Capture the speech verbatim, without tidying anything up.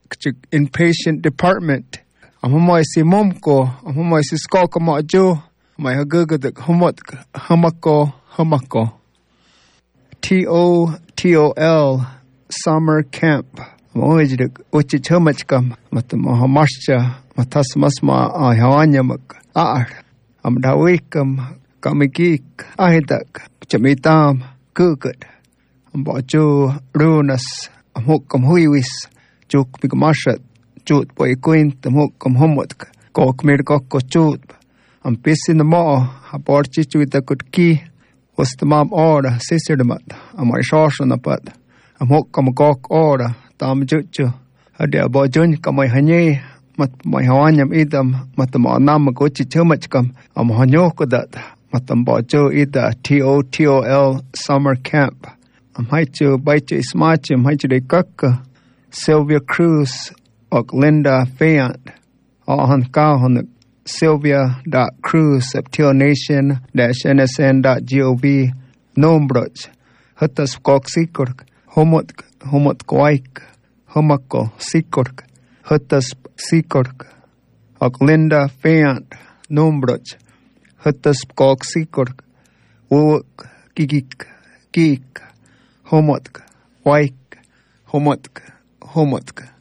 inpatient department. Am humay si momko, am humay si skoko mo jo, may hagagadak humot humako humako. T O T O L summer camp. Mojidak uchi chumachkam matamo hamascha matas masma ay hawanyamak ar. Am dawikam kamikik ahidak chamitam kukut. Am bojo runas am hukam huiwis juk bigmashat jut boy queen the hukam homotk kok mir kokko jut. Am pisin the mo haborchi chuita kutki was the mom order sister the mat. Am I shoshan apat. Am hukam gok order tam jutju. Ade abojun kamay hanye mat may hawanyam idam matam anam gochi chumachkam am hanyokodat matam bojo ida T O T O L summer camp. Am haichu baichu ismachim haichu de kakka Sylvia Cruz og Linda Fayant. Ahan kahon Sylvia dot Cruz Septil Nation dash N S N dot gov nombroch hatas kok sikork homot homot koik homako sikork hatas sikork og Linda Fayant nombroch hatas kok sikork wuk gigik gik homotk waik homotk homotk